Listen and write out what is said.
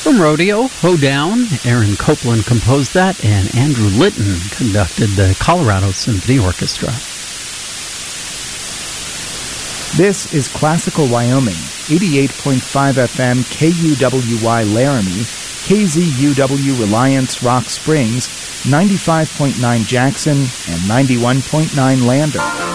From Rodeo, Hoedown, Aaron Copland composed that, and Andrew Litton conducted the Colorado Symphony Orchestra. This is Classical Wyoming, 88.5 FM KUWY Laramie, KZUW Reliance Rock Springs, 95.9 Jackson, and 91.9 Lander.